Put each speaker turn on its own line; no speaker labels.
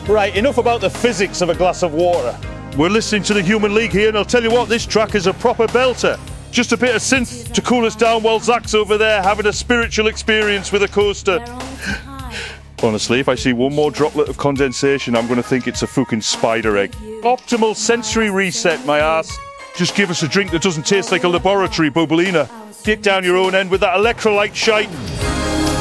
Right, enough about the physics of a glass of water. We're listening to the Human League here, and I'll tell you what, this track is a proper belter. Just a bit of synth to cool us down while Zach's over there having a spiritual experience with a coaster. Honestly, if I see one more droplet of condensation, I'm going to think it's a fucking spider egg. Optimal sensory reset, my ass. Just give us a drink that doesn't taste like a laboratory bubbleina. Get down your own end with that electrolyte shite.